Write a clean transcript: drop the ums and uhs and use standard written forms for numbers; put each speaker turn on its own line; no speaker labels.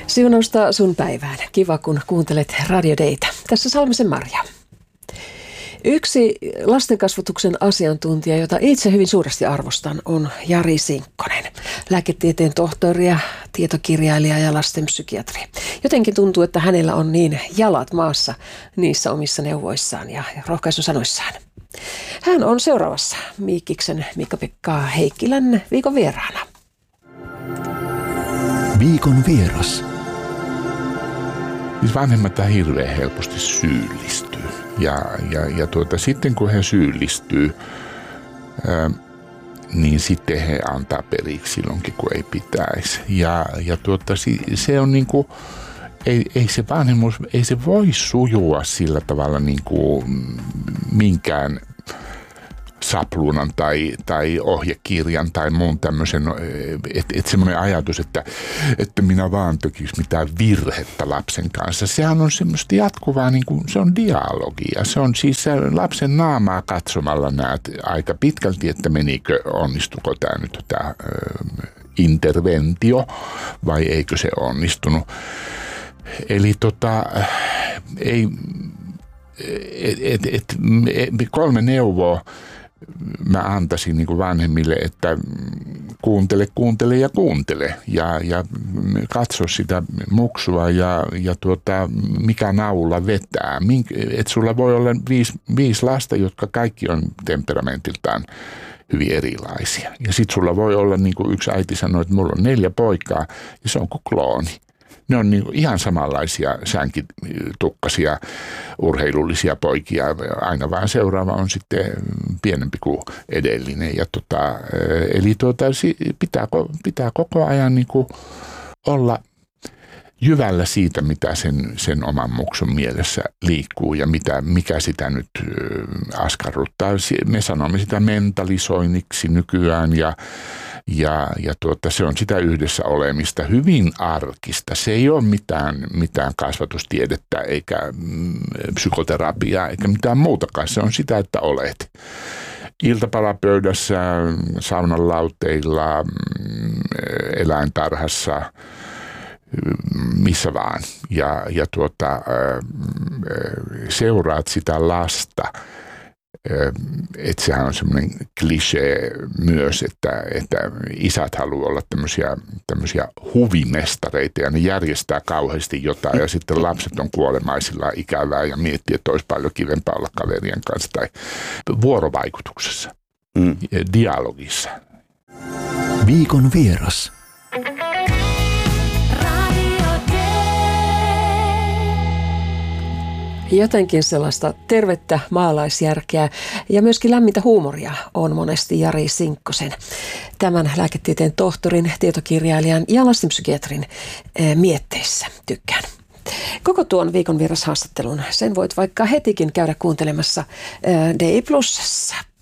Siunausta sun päivään. Kiva, kun kuuntelet Radio Daytä. Tässä Salmisen Marja. Yksi lastenkasvatuksen asiantuntija, jota itse hyvin suuresti arvostan, on Jari Sinkkonen. Lääketieteen tohtori ja tietokirjailija ja lastenpsykiatri. Jotenkin tuntuu, että hänellä on niin jalat maassa niissä omissa neuvoissaan ja rohkaisun sanoissaan. Hän on seuraavassa Miikkiksen Miikka-Pekka Heikkilän viikon vieraana.
Viikon vieras.
Siis vanhemmat hirveän helposti syyllistyy. Ja sitten kun he syyllistyy, niin sitten he antaa periksi silloinkin, kun ei pitäisi. Se on niin kuin, ei se vanhemmuus, ei se voi sujua sillä tavalla niin kuin minkään sapluunan tai ohjekirjan tai muun tämmöisen, että semmoinen ajatus, että minä vaan tekisi mitään virhettä lapsen kanssa. Sehän on semmoista jatkuvaa, niin kuin, se on dialogia. Se on siis lapsen naamaa katsomalla näet aika pitkälti, että onnistuko tämä nyt tämä interventio vai eikö se onnistunut. Eli kolme neuvoa mä antaisin niin kuin vanhemmille, että kuuntele ja katso sitä muksua ja mikä naula vetää. Et sulla voi olla viisi lasta, jotka kaikki on temperamentiltaan hyvin erilaisia. Ja sit sulla voi olla, niin kuin yksi äiti sanoi, että mulla on 4 poikaa ja se on kuin klooni. Ne on niin ihan samanlaisia sänkitukkasia urheilullisia poikia. Aina vaan seuraava on sitten pienempi kuin edellinen. Eli pitää koko ajan niin kuin olla jyvällä siitä, mitä sen oman muksun mielessä liikkuu ja mikä sitä nyt askarruttaa. Me sanomme sitä mentalisoinniksi nykyään se on sitä yhdessä olemista, hyvin arkista. Se ei ole mitään kasvatustiedettä eikä psykoterapiaa eikä mitään muutakaan. Se on sitä, että olet iltapalapöydässä, saunan lauteilla, eläintarhassa, missä vaan. Seuraat sitä lasta. Että sehän on semmoinen klisee myös, että isät haluaa olla tämmöisiä huvimestareita ja ne järjestää kauheasti jotain ja sitten lapset on kuolemaisillaan ikävää ja miettii, että olisi paljon kivempaa olla kaverien kanssa tai vuorovaikutuksessa, dialogissa.
Viikon vieras.
Jotenkin sellaista tervettä maalaisjärkeä ja myöskin lämmintä huumoria on monesti Jari Sinkkosen, tämän lääketieteen tohtorin, tietokirjailijan ja lastenpsykiatrin mietteissä. Tykkään. Koko tuon viikon vierashaastattelun sen voit vaikka hetikin käydä kuuntelemassa Day Plusassa.